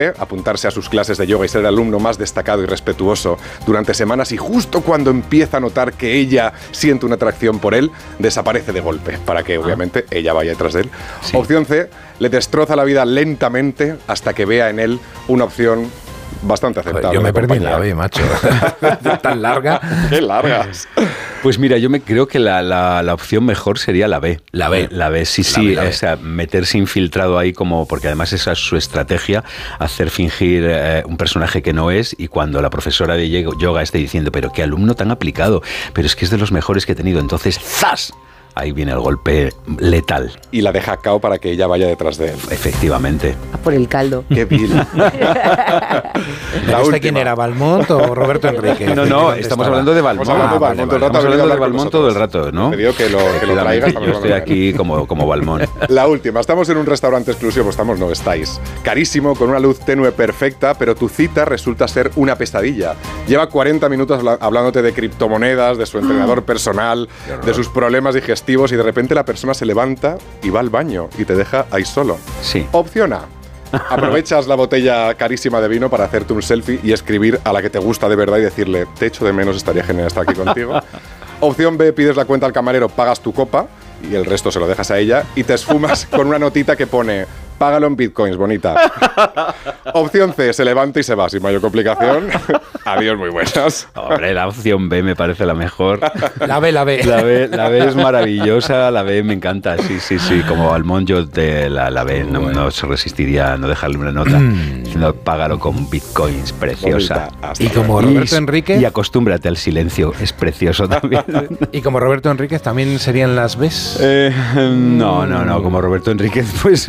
apuntarse a sus clases de yoga y ser el alumno más destacado y respetuoso durante semanas, y justo cuando empieza a notar que ella siente una atracción por él, desaparece de golpe, para que obviamente ella vaya detrás de él. Sí. Opción C, le destroza la vida lentamente hasta que vea en él una opción bastante aceptable. Joder, yo me perdí en la B, macho. Tan larga. ¡Qué largas! Pues mira, yo creo que la opción mejor sería la B. La B. La B, sí. O sea, meterse infiltrado ahí como... Porque además esa es su estrategia, hacer fingir un personaje que no es, y cuando la profesora de yoga esté diciendo, pero qué alumno tan aplicado, pero es que es de los mejores que he tenido, entonces ¡zas! Ahí viene el golpe letal. Y la deja cao para que ella vaya detrás de él. Efectivamente. A por el caldo. ¡Qué vil! ¿Usted quién era, Balmont o Roberto Enrique? No, estamos hablando de Balmont. Estamos hablando de Balmont todo el rato, ¿no? Me digo que lo traigas. Yo estoy aquí como Balmont. La última. Estamos en un restaurante exclusivo. Estáis. Carísimo, con una luz tenue perfecta, pero tu cita resulta ser una pesadilla. Lleva 40 minutos hablándote de criptomonedas, de su entrenador personal, de sus problemas digestivos, y de repente la persona se levanta y va al baño y te deja ahí solo. Sí. Opción A. Aprovechas la botella carísima de vino para hacerte un selfie y escribir a la que te gusta de verdad y decirle, te echo de menos, estaría genial estar aquí contigo. Opción B, pides la cuenta al camarero, pagas tu copa y el resto se lo dejas a ella y te esfumas con una notita que pone, págalo en bitcoins, bonita. Opción C, se levanta y se va sin mayor complicación. Adiós, muy buenas. Hombre, la opción B me parece la mejor. La B. La B es maravillosa, la B me encanta, sí. Como Balmont, yo de la B no se resistiría a no dejarle una nota, sino págalo con bitcoins, preciosa. Y como Roberto Enrique... Y acostúmbrate al silencio, es precioso también. Y como Roberto Enríquez, ¿también serían las Bs? No, como Roberto Enríquez, pues...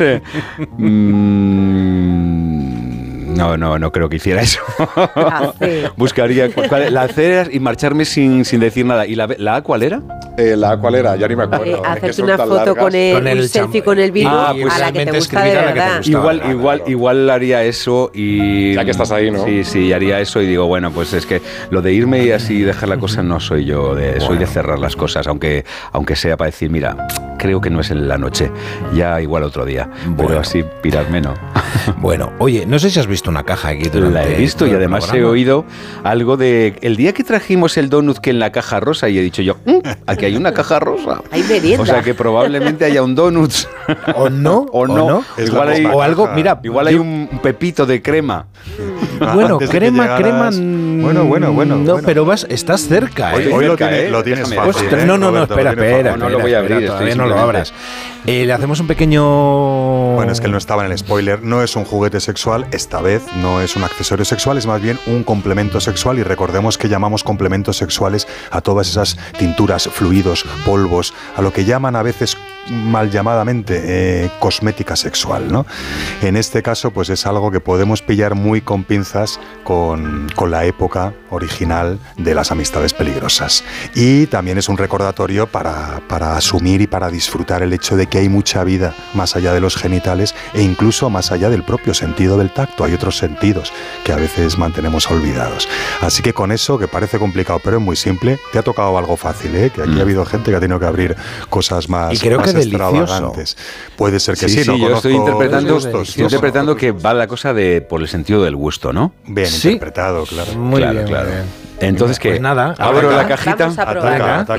No creo que hiciera eso. Buscaría la C y marcharme sin decir nada. ¿Y la A cuál era? La A cuál era, ya ni me acuerdo. Hacerte una foto con el selfie con el vídeo a la que te gusta de verdad. Igual haría eso y... Ya que estás ahí, ¿no? Sí, haría eso y digo, bueno, pues es que lo de irme y así dejar la cosa no soy yo, soy de cerrar las cosas, aunque sea para decir, mira, creo que no es en la noche, ya igual otro día, pero así pirarme no. Bueno, oye, no sé si has visto una caja aquí durante... La he visto y además he oído algo de... El día que trajimos el donut que en la caja rosa, y he dicho yo, aquí hay una caja rosa. Hay merienda. O sea que probablemente haya un donut. ¿O no? ¿O no? O algo, mira... Igual hay un pepito de crema. Bueno, crema... Bueno. No, pero estás cerca, ¿eh? Hoy lo tienes fácil. Ostras, no, espera. No lo voy a abrir. Todavía no lo abras. Le hacemos un pequeño... Bueno, es que él no estaba en el spoiler. No es un juguete sexual, esta vez no es un accesorio sexual, es más bien un complemento sexual, y recordemos que llamamos complementos sexuales a todas esas tinturas, fluidos, polvos, a lo que llaman a veces mal llamadamente cosmética sexual, ¿no? En este caso, pues es algo que podemos pillar muy con pinzas con la época original de las amistades peligrosas. Y también es un recordatorio para asumir y para disfrutar el hecho de que hay mucha vida más allá de los genitales e incluso más allá del propio sentido del tacto. Hay otros sentidos que a veces mantenemos olvidados. Así que con eso, que parece complicado, pero es muy simple, te ha tocado algo fácil, ¿eh? Que aquí ha habido gente que ha tenido que abrir cosas más, y creo más que extravagantes. Puede ser que sí, no yo estoy interpretando que va la cosa por el sentido del gusto, ¿no? Bien interpretado, claro. Muy bien. Entonces, ¿qué? Pues nada, abro la cajita. Ataca.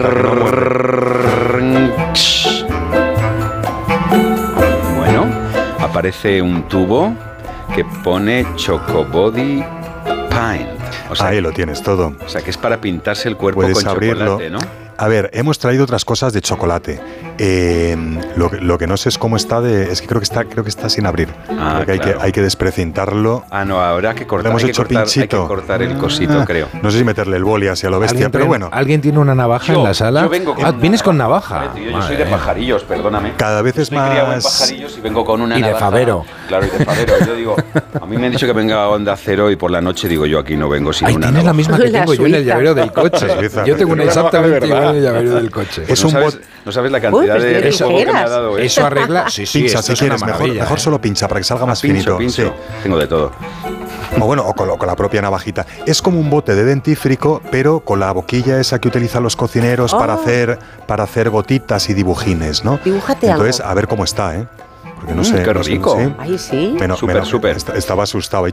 Bueno, aparece un tubo que pone Chocobody Paint. O sea, ahí lo tienes todo. O sea, que es para pintarse el cuerpo puedes con abrirlo. chocolate, ¿no? A ver, hemos traído otras cosas de chocolate. Lo que no sé es cómo está es que creo que está sin abrir. Creo que hay que desprecintarlo. No, habrá que cortar. Hemos hecho pinchito. Hay que cortar el cosito, creo. No sé si meterle el boli así a lo bestia, pero bueno. ¿Alguien tiene una navaja en la sala? Yo vengo con vienes con navaja. Yo soy de pajarillos, perdóname. Cada vez es más. Estoy criado en pajarillos y vengo con una y navaja. De Favero. Claro, y de Favero. Yo digo, a mí me han dicho que venga a Onda Cero y por la noche digo yo aquí no vengo sin una tienes navaja. la misma que tengo yo en el llavero del coche. Yo tengo una exactamente igual en el llavero del coche. No sabes la cantidad de juego que me ha dado eso arregla. Sí, pincha si quieres, mejor solo pincha para que salga más finito. Pincho. Sí. Tengo de todo. O con la propia navajita. Es como un bote de dentífrico, pero con la boquilla esa que utilizan los cocineros para hacer gotitas y dibujines, ¿no? Dibújate Entonces, algo. a ver cómo está, ¿eh? Porque no sé. Qué rico. No sé, Ay, sí. Pero, súper. Estaba asustado.